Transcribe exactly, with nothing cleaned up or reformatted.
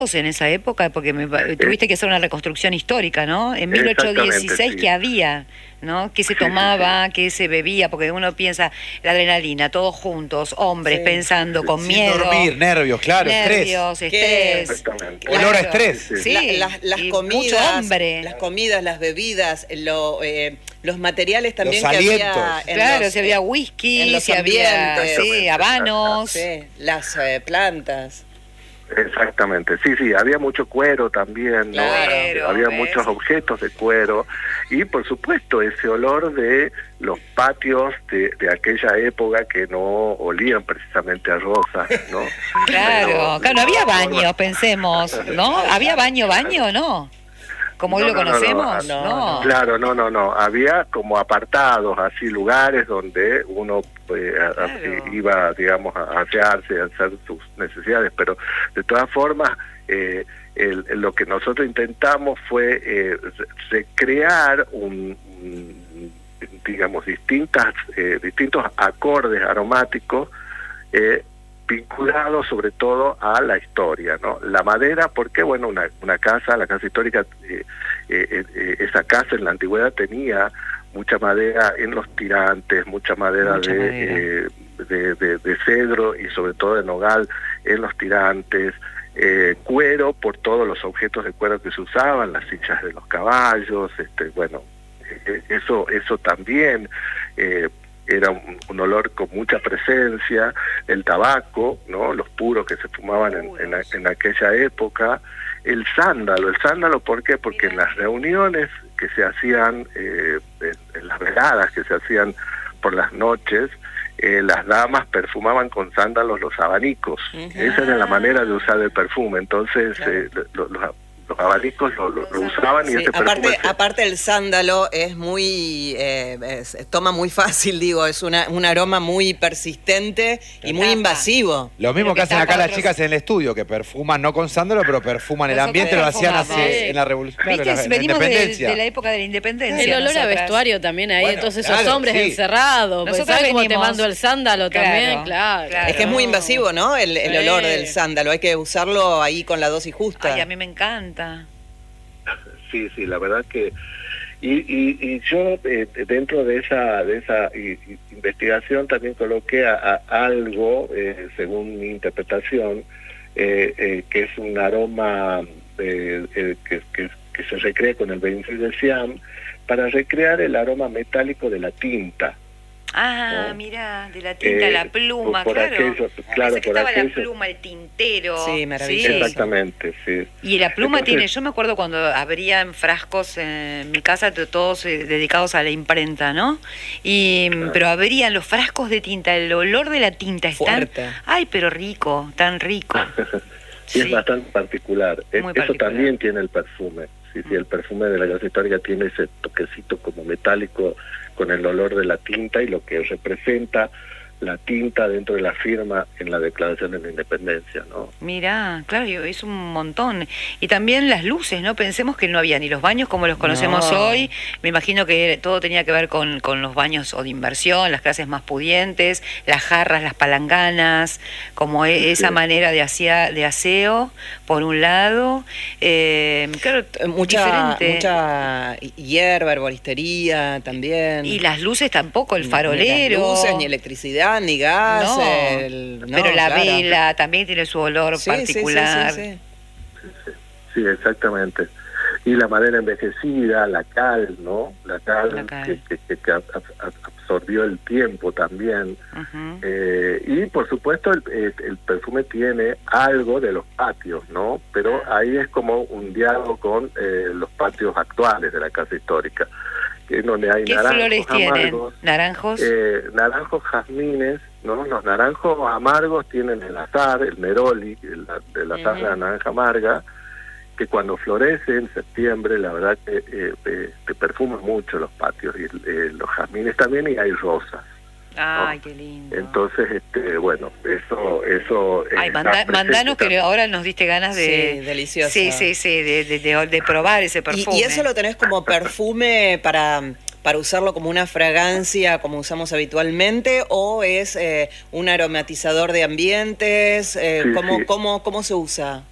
en esa época, porque me, tuviste que hacer una reconstrucción histórica, ¿no? En mil ochocientos dieciséis, sí. ¿Qué había? ¿No? ¿Qué se tomaba? Sí, sí. ¿Qué se bebía? Porque uno piensa, la adrenalina, todos juntos, hombres, sí. pensando, con Sin miedo. dormir, nervios, claro, nervios, estrés. estrés. Olor a estrés. Sí, sí. La, las, las comidas, las comidas, las bebidas, lo, eh, los materiales también los que alientos. había. En claro, los, si había whisky, si había sí, habanos. Sí, las eh, plantas. Exactamente, sí, sí, había mucho cuero también, ¿no? Claro, había ¿ves? muchos objetos de cuero y por supuesto ese olor de los patios de, de aquella época que no olían precisamente a rosas, ¿no? Claro, Pero, claro, no había baño, pensemos, ¿no? ¿Había baño, baño, no? ¿Como hoy no, lo no, conocemos? No, no, no. Claro, no, no, no. Había como apartados, así lugares donde uno eh, a, claro. iba, digamos, a asearse, a hacer sus necesidades, pero de todas formas, eh, el, lo que nosotros intentamos fue eh, recrear un, un, digamos, distintas, eh, distintos acordes aromáticos, eh, vinculado sobre todo a la historia, ¿no? La madera, porque bueno, una, una casa, la casa histórica, eh, eh, eh, esa casa en la antigüedad tenía mucha madera en los tirantes, mucha madera, mucha de, madera. Eh, de, de, de cedro y sobre todo de nogal en los tirantes, eh, cuero por todos los objetos de cuero que se usaban, las sillas de los caballos, este, bueno, eh, eso, eso también. Eh, era un, un olor con mucha presencia, el tabaco, ¿no? Los puros que se fumaban en, en, en aquella época, el sándalo, el sándalo, ¿por qué? Porque en las reuniones que se hacían, eh, en, en las veladas que se hacían por las noches, eh, las damas perfumaban con sándalos los abanicos, uh-huh. Esa era la manera de usar el perfume, entonces claro. eh, los, los los abanicos lo, lo, lo usaban y sí, ese aparte, perfume se... aparte el sándalo es muy eh, es, toma muy fácil, digo, es una, un aroma muy persistente y muy invasivo. Lo mismo que, que hacen acá otros... las chicas en el estudio, que perfuman no con sándalo, pero perfuman el ambiente, lo hacían hace, en la revolución, claro, ¿Viste? la, Venimos la independencia. De, de la época de la independencia. El olor nosotras. a vestuario también ahí, bueno, entonces esos claro, hombres sí. encerrados, pues, ¿sabes cómo te mando el sándalo claro, también? Claro, claro. Es que es muy invasivo, ¿no? El, el sí. olor del sándalo, hay que usarlo ahí con la dosis justa. Ay, a mí me encanta. Sí, sí, la verdad que y, y, y yo eh, dentro de esa de esa y, y investigación también coloqué a, a algo, eh, según mi interpretación, eh, eh, que es un aroma eh, eh, que, que, que se recrea con el benzoil de Siam para recrear el aroma metálico de la tinta. Ah, ¿no? Mira, de la tinta, eh, la pluma, por, por claro. Aquello, claro, Esa que por estaba aquello. La pluma, el tintero. Sí, maravilloso. Sí. Exactamente, sí. Y la pluma Entonces, tiene, yo me acuerdo cuando abrían frascos en mi casa, todos eh, dedicados a la imprenta, ¿no? Y claro. Pero abrían los frascos de tinta, el olor de la tinta es tan... Ay, pero rico, tan rico. Sí, sí. Es bastante particular. Muy Eso particular. También tiene el perfume. Sí, sí, el perfume de la casa histórica tiene ese toquecito como metálico con el olor de la tinta y lo que representa la tinta dentro de la firma en la Declaración de la Independencia, ¿no? Mirá, claro, es un montón. Y también las luces, ¿no? Pensemos que no había ni los baños como los conocemos no. hoy. Me imagino que todo tenía que ver con, con los baños o de inversión, las clases más pudientes, las jarras, las palanganas, como sí, esa sí. manera de, hacia, de aseo, por un lado. Eh, claro, mucha, diferente. mucha hierba, herboristería también. Y las luces tampoco, el farolero. Ni las luces, ni electricidad, ni gas. No, el, no, pero la claro. vela también tiene su olor sí, particular. Sí, sí, sí, sí. Sí, sí, exactamente. Y la madera envejecida, la cal, ¿no? La cal, la cal. Que, que, que absorbió el tiempo también. Uh-huh. eh, y por supuesto el, el, el perfume tiene algo de los patios, ¿no? Pero ahí es como un diálogo con eh, los patios actuales de la casa histórica. Donde hay ¿Qué naranjos flores amargos, tienen? ¿Naranjos? Eh, naranjos jazmines, ¿no? Los naranjos amargos tienen el azar, el neroli, el, el azar de uh-huh. la naranja amarga, que cuando florece en septiembre, la verdad que eh, eh, te perfuma mucho los patios, y eh, los jazmines también, y hay rosas. Ay, ¿no? qué lindo. Entonces, este, bueno, eso, eso. Ay, manda, mandanos que ahora nos diste ganas de. Sí, delicioso. Sí, sí, sí, de, de, de, de probar ese perfume. ¿Y, y eso lo tenés como perfume para, para usarlo como una fragancia, como usamos habitualmente, o es eh, un aromatizador de ambientes? Eh, sí, ¿cómo, sí. cómo, ¿Cómo se usa?